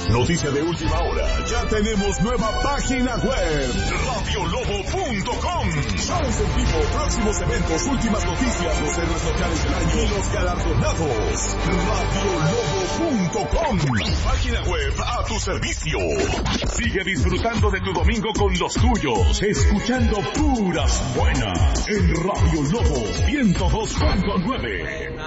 Noticia de última hora. Ya tenemos nueva página web. RadioLobo.com. Shows en vivo, próximos eventos, últimas noticias, los héroes locales del año y los galardonados. RadioLobo.com. Página web a tu servicio. Sigue disfrutando de tu domingo con los tuyos, escuchando puras buenas en Radio Lobo 102.9.